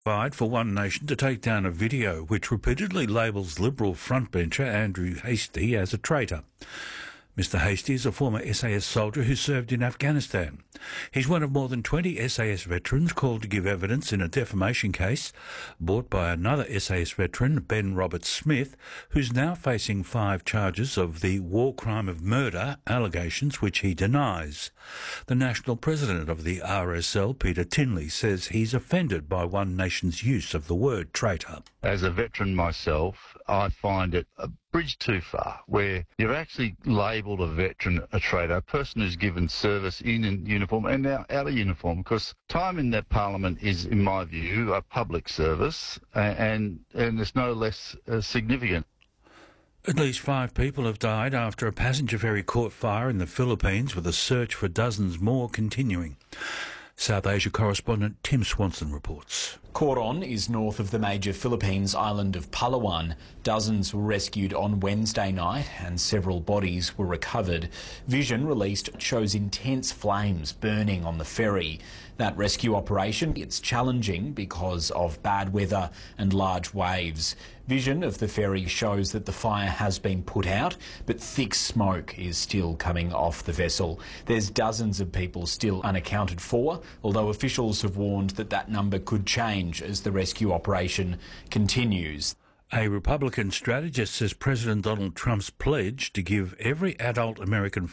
For One Nation to take down a video which repeatedly labels Liberal frontbencher Andrew Hastie as a traitor. Mr Hastie is a former SAS soldier who served in Afghanistan. He's one of more than 20 SAS veterans called to give evidence in a defamation case brought by another SAS veteran, Ben Roberts-Smith, who's now facing 5 charges of the war crime of murder allegations which he denies. The national president of the RSL, Peter Tinley, says he's offended by One Nation's use of the word traitor. As a veteran myself, I find it a bridge too far, where you've actually labelled a veteran a traitor, a person who's given service in uniform and now out of uniform, because time in that parliament is, in my view, a public service, and it's no less significant. At least 5 people have died after a passenger ferry caught fire in the Philippines, with a search for dozens more continuing. South Asia correspondent Tim Swanson reports. Coron is north of the major Philippines island of Palawan. Dozens were rescued on Wednesday night and several bodies were recovered. Vision released shows intense flames burning on the ferry. That rescue operation, it's challenging because of bad weather and large waves. Vision of the ferry shows that the fire has been put out, but thick smoke is still coming off the vessel. There's dozens of people still unaccounted for, although officials have warned that that number could change as the rescue operation continues. A Republican strategist says President Donald Trump's pledge to give every adult American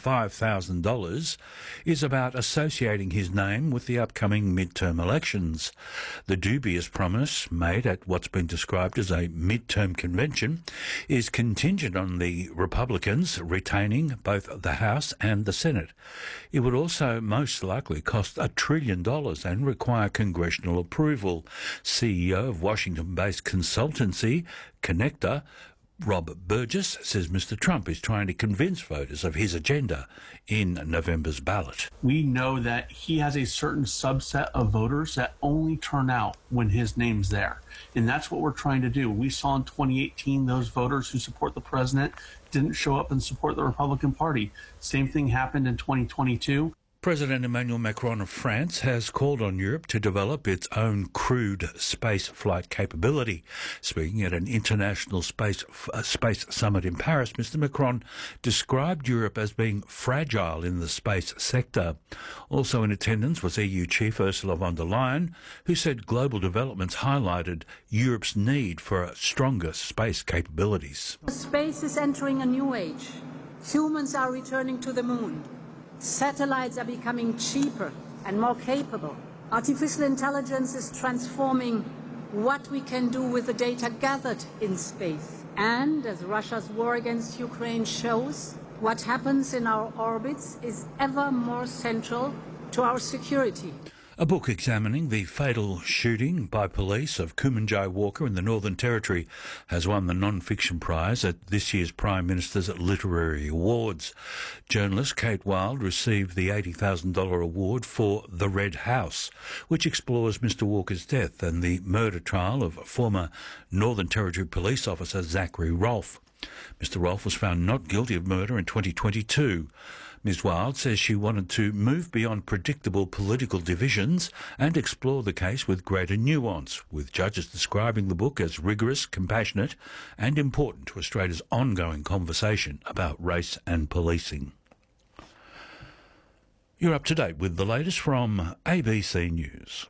$5,000 is about associating his name with the upcoming midterm elections. The dubious promise, made at what's been described as a midterm convention, is contingent on the Republicans retaining both the House and the Senate. It would also most likely cost $1 trillion and require congressional approval. CEO of Washington-based consultancy Connector, Rob Burgess, says Mr Trump is trying to convince voters of his agenda in November's ballot. We know that he has a certain subset of voters that only turn out when his name's there. And that's what we're trying to do. We saw in 2018 those voters who support the president didn't show up and support the Republican Party. Same thing happened in 2022. President Emmanuel Macron of France has called on Europe to develop its own crewed space flight capability. Speaking at an international space summit in Paris, Mr Macron described Europe as being fragile in the space sector. Also in attendance was EU Chief Ursula von der Leyen, who said global developments highlighted Europe's need for stronger space capabilities. Space is entering a new age. Humans are returning to the moon. Satellites are becoming cheaper and more capable. Artificial intelligence is transforming what we can do with the data gathered in space. And as Russia's war against Ukraine shows, what happens in our orbits is ever more central to our security. A book examining the fatal shooting by police of Kumanjai Walker in the Northern Territory has won the non-fiction prize at this year's Prime Minister's Literary Awards. Journalist Kate Wilde received the $80,000 award for The Red House, which explores Mr Walker's death and the murder trial of former Northern Territory police officer Zachary Rolfe. Mr Rolfe was found not guilty of murder in 2022. Ms Wilde says she wanted to move beyond predictable political divisions and explore the case with greater nuance, with judges describing the book as rigorous, compassionate and important to Australia's ongoing conversation about race and policing. You're up to date with the latest from ABC News.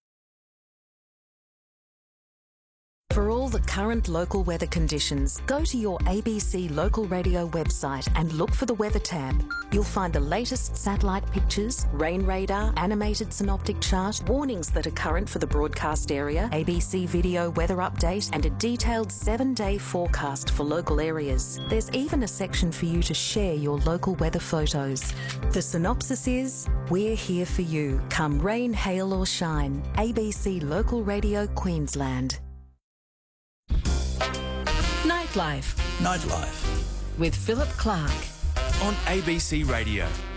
For all the current local weather conditions, go to your ABC Local Radio website and look for the Weather tab. You'll find the latest satellite pictures, rain radar, animated synoptic chart, warnings that are current for the broadcast area, ABC video weather update, and a detailed 7-day forecast for local areas. There's even a section for you to share your local weather photos. The synopsis is, we're here for you, come rain, hail or shine. ABC Local Radio Queensland. Nightlife with Philip Clark on ABC Radio.